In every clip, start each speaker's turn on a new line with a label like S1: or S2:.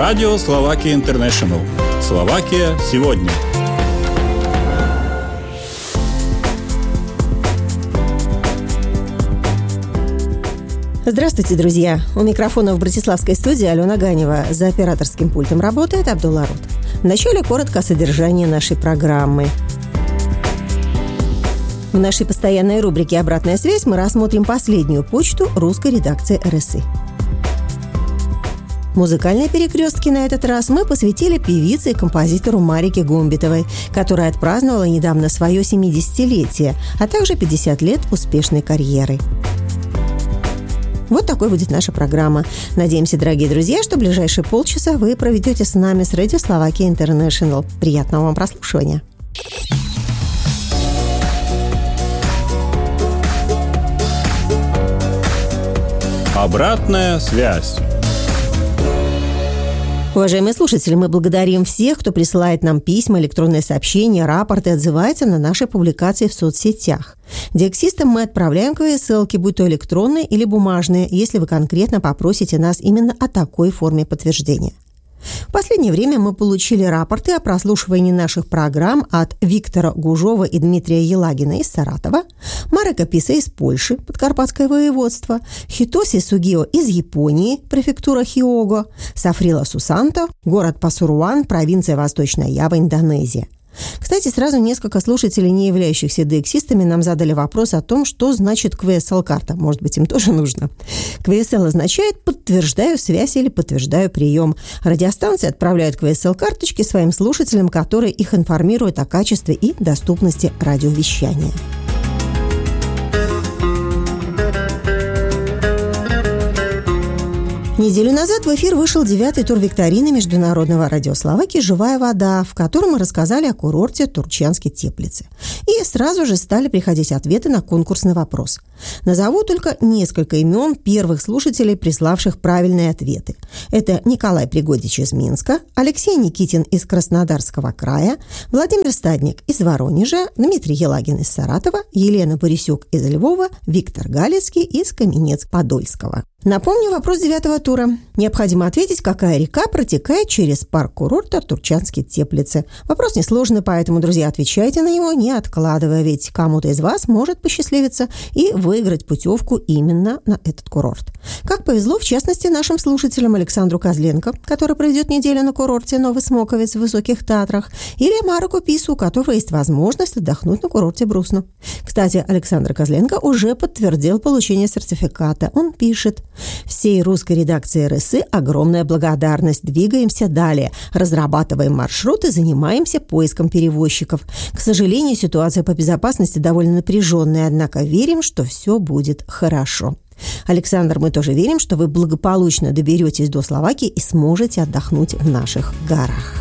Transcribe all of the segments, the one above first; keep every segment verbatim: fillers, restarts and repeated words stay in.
S1: Радио Словакия Интернешнл. Словакия сегодня.
S2: Здравствуйте, друзья! У микрофона в братиславской студии Алена Ганева. За операторским пультом работает Абдулла Рут. Вначале коротко о содержании нашей программы. В нашей постоянной рубрике «Обратная связь» мы рассмотрим последнюю почту русской редакции эр эс и. Музыкальные перекрестки на этот раз мы посвятили певице и композитору Марике Гумбитовой, которая отпраздновала недавно свое семидесятилетие, а также пятьдесят лет успешной карьеры. Вот такой будет наша программа. Надеемся, дорогие друзья, что в ближайшие полчаса вы проведете с нами с Радио Словакия Интернешнл. Приятного вам прослушивания.
S1: Обратная связь.
S2: Уважаемые слушатели, мы благодарим всех, кто присылает нам письма, электронные сообщения, рапорты, отзывается на наши публикации в соцсетях. Диаксистам мы отправляем ка эс элки, будь то электронные или бумажные, если вы конкретно попросите нас именно о такой форме подтверждения. В последнее время мы получили рапорты о прослушивании наших программ от Виктора Гужова и Дмитрия Елагина из Саратова, Марека Писа из Польши, Подкарпатское воеводство, Хитоси Сугио из Японии, префектура Хиого, Сафрила Сусанто, город Пасуруан, провинция Восточная Ява, Индонезия. Кстати, сразу несколько слушателей, не являющихся диаксистами, нам задали вопрос о том, что значит кью эс эл-карта. Может быть, им тоже нужно. кью эс эл означает «подтверждаю связь» или «подтверждаю прием». Радиостанции отправляют кью эс эл-карточки своим слушателям, которые их информируют о качестве и доступности радиовещания. Неделю назад в эфир вышел девятый тур викторины Международного радио Словакии «Живая вода», в котором мы рассказали о курорте Турчанские Теплицы. И сразу же стали приходить ответы на конкурсный вопрос. Назову только несколько имен первых слушателей, приславших правильные ответы. Это Николай Пригодич из Минска, Алексей Никитин из Краснодарского края, Владимир Стадник из Воронежа, Дмитрий Елагин из Саратова, Елена Борисюк из Львова, Виктор Галицкий из Каменец-Подольского. Напомню вопрос девятого тура. Необходимо ответить, какая река протекает через парк курорта Турчанские Теплицы. Вопрос несложный, поэтому, друзья, отвечайте на него, не откладывая, ведь кому-то из вас может посчастливиться и выиграть путевку именно на этот курорт. Как повезло, в частности, нашим слушателям Александру Козленко, который проведет неделю на курорте Новый Смоковец в Высоких Татрах, или Мареку Пису, у которого есть возможность отдохнуть на курорте Брусно. Кстати, Александр Козленко уже подтвердил получение сертификата. Он пишет: всей русской редакции эр эс и огромная благодарность. Двигаемся далее. Разрабатываем маршруты, занимаемся поиском перевозчиков. К сожалению, ситуация по безопасности довольно напряженная, однако верим, что все будет хорошо. Александр, мы тоже верим, что вы благополучно доберетесь до Словакии и сможете отдохнуть в наших горах.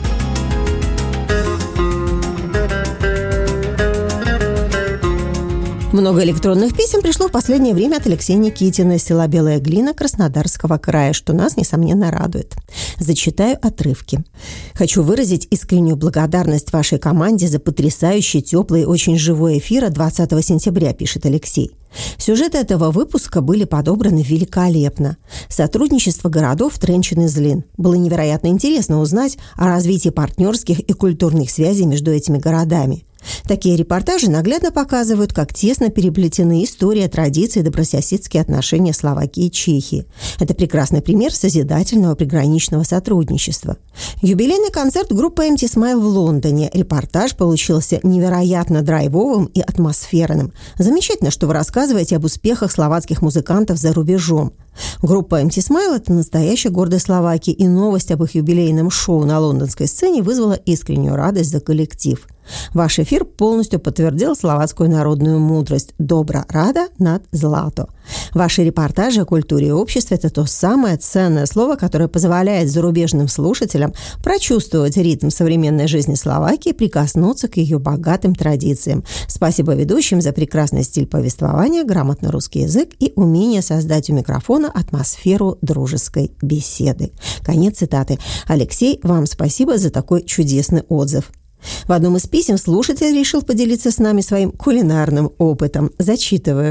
S2: Много электронных писем пришло в последнее время от Алексея Никитина из села Белая Глина Краснодарского края, что нас, несомненно, радует. Зачитаю отрывки. «Хочу выразить искреннюю благодарность вашей команде за потрясающий, теплый и очень живой эфир от двадцатого сентября», пишет Алексей. Сюжеты этого выпуска были подобраны великолепно. Сотрудничество городов Тренчин и Злин. Было невероятно интересно узнать о развитии партнерских и культурных связей между этими городами. Такие репортажи наглядно показывают, как тесно переплетены история, традиции и добрососедские отношения Словакии и Чехии. Это прекрасный пример созидательного приграничного сотрудничества. Юбилейный концерт группы Empty Smile в Лондоне. Репортаж получился невероятно драйвовым и атмосферным. Замечательно, что вы рассказываете об успехах словацких музыкантов за рубежом. Группа Empty Smile – это настоящая гордость Словакии, и новость об их юбилейном шоу на лондонской сцене вызвала искреннюю радость за коллектив. Ваш эфир полностью подтвердил словацкую народную мудрость «Добра рада над злато». Ваши репортажи о культуре и обществе – это то самое ценное слово, которое позволяет зарубежным слушателям прочувствовать ритм современной жизни Словакии и прикоснуться к ее богатым традициям. Спасибо ведущим за прекрасный стиль повествования, грамотный русский язык и умение создать у микрофона атмосферу дружеской беседы. Конец цитаты. Алексей, вам спасибо за такой чудесный отзыв. В одном из писем слушатель решил поделиться с нами своим кулинарным опытом. Зачитываю.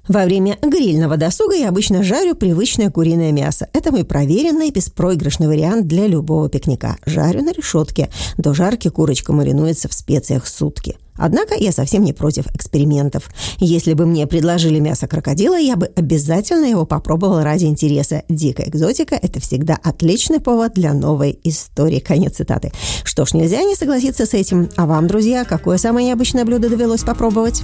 S2: Во время грильного досуга я обычно жарю привычное куриное мясо. Это мой проверенный беспроигрышный вариант для любого пикника. Жарю на решетке. До жарки курочка маринуется в специях сутки. Однако я совсем не против экспериментов. Если бы мне предложили мясо крокодила, я бы обязательно его попробовала ради интереса. Дикая экзотика – это всегда отличный повод для новой истории. Конец цитаты. Что ж, нельзя не согласиться с этим. А вам, друзья, какое самое необычное блюдо довелось попробовать?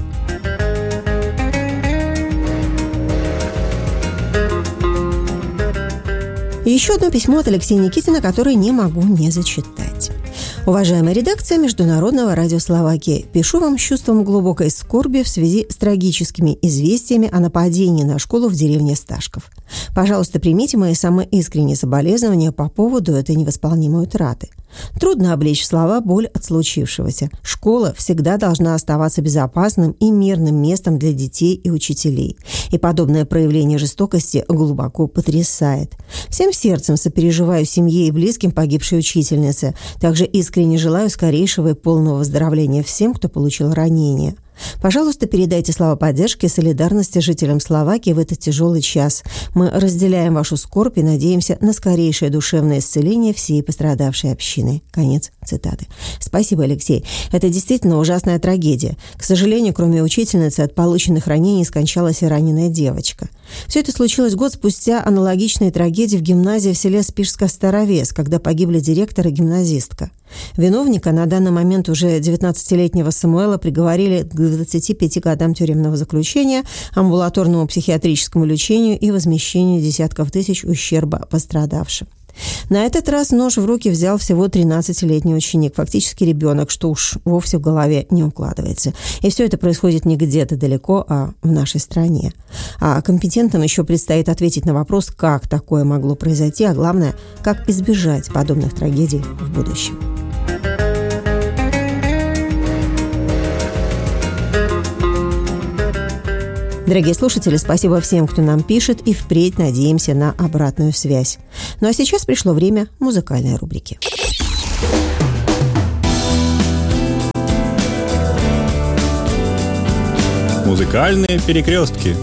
S2: И еще одно письмо от Алексея Никитина, которое не могу не зачитать. Уважаемая редакция Международного радио Словакии, пишу вам с чувством глубокой скорби в связи с трагическими известиями о нападении на школу в деревне Сташков. Пожалуйста, примите мои самые искренние соболезнования по поводу этой невосполнимой утраты. Трудно облечь слова боль от случившегося. Школа всегда должна оставаться безопасным и мирным местом для детей и учителей. И подобное проявление жестокости глубоко потрясает. Всем сердцем сопереживаю семье и близким погибшей учительницы. Также искренне желаю скорейшего и полного выздоровления всем, кто получил ранения. Пожалуйста, передайте слова поддержки и солидарности жителям Словакии в этот тяжелый час. Мы разделяем вашу скорбь и надеемся на скорейшее душевное исцеление всей пострадавшей общины. Конец цитаты. Спасибо, Алексей. Это действительно ужасная трагедия. К сожалению, кроме учительницы, от полученных ранений скончалась и раненая девочка. Все это случилось год спустя аналогичной трагедии в гимназии в селе Спишска-Старовес, когда погибли директор и гимназистка. Виновника, на данный момент уже девятнадцатилетнего Самуэла, приговорили к двадцати пяти годам тюремного заключения, амбулаторному психиатрическому лечению и возмещению десятков тысяч ущерба пострадавшим. На этот раз нож в руки взял всего тринадцатилетний ученик, фактически ребенок, что уж вовсе в голове не укладывается. И все это происходит не где-то далеко, а в нашей стране. А компетентным еще предстоит ответить на вопрос, как такое могло произойти, а главное, как избежать подобных трагедий в будущем. Дорогие слушатели, спасибо всем, кто нам пишет, и впредь надеемся на обратную связь. Ну а сейчас пришло время музыкальной рубрики.
S1: Музыкальные перекрестки.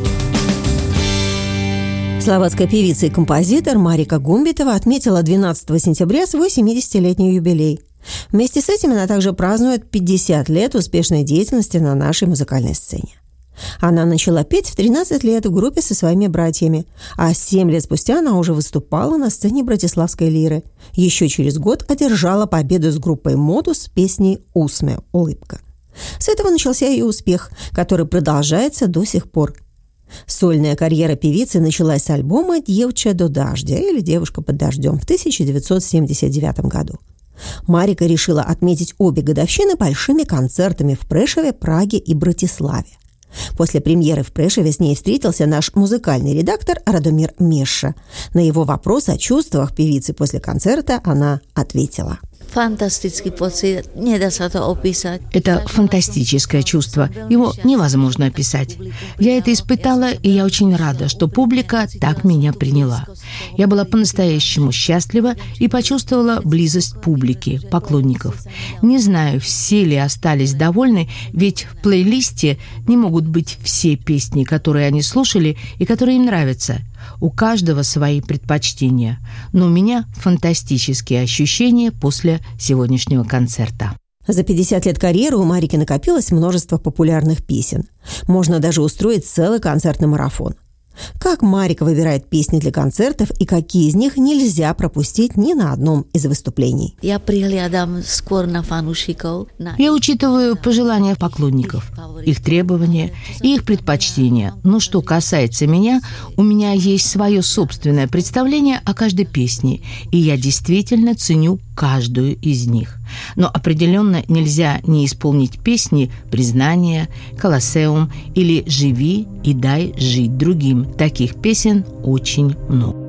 S2: Словацкая певица и композитор Марика Гумбитова отметила двенадцатого сентября свой семидесятилетний юбилей. Вместе с этим она также празднует пятьдесят лет успешной деятельности на нашей музыкальной сцене. Она начала петь в тринадцать лет в группе со своими братьями, а семь лет спустя она уже выступала на сцене Братиславской лиры. Еще через год одержала победу с группой «Модус» с песней «Усме» – «Улыбка». С этого начался ее успех, который продолжается до сих пор. Сольная карьера певицы началась с альбома «Дьевча до дождя» или «Девушка под дождем» в тысяча девятьсот семьдесят девятом году. Марика решила отметить обе годовщины большими концертами в Прешеве, Праге и Братиславе. После премьеры в Прешеве с ней встретился наш музыкальный редактор Радомир Меша. На его вопрос о чувствах певицы после концерта она ответила.
S3: Фантастический поцит, не да се то описать.
S4: Это фантастическое чувство, его невозможно описать. Я это испытала, и я очень рада, что публика так меня приняла. Я была по-настоящему счастлива и почувствовала близость публики, поклонников. Не знаю, все ли остались довольны, ведь в плейлисте не могут быть все песни, которые они слушали и которые им нравятся. У каждого свои предпочтения, но у меня фантастические ощущения после сегодняшнего концерта.
S2: За пятьдесят лет карьеры у Марики накопилось множество популярных песен. Можно даже устроить целый концертный марафон. Как Марика выбирает песни для концертов и какие из них нельзя пропустить ни на одном из выступлений?
S3: Я приглядам скоро на фанушиков.
S4: Я учитываю пожелания поклонников, их требования и их предпочтения. Но что касается меня, у меня есть свое собственное представление о каждой песне, и я действительно ценю каждую из них. Но определенно нельзя не исполнить песни «Признание», «Колоссеум» или «Живи и дай жить другим». Таких песен очень много.